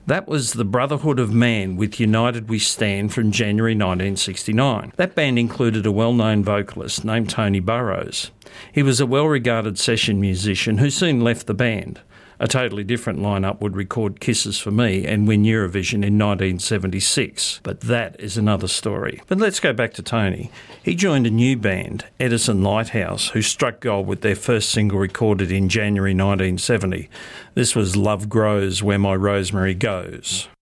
That was the Brotherhood of Man with United We Stand from January 1969. That band included a well-known vocalist named Tony Burrows. He was a well-regarded session musician who soon left the band. A totally different lineup would record Kisses for Me and win Eurovision in 1976, but that is another story. But let's go back to Tony. He joined a new band, Edison Lighthouse, who struck gold with their first single recorded in January 1970. This was Love Grows Where My Rosemary Goes.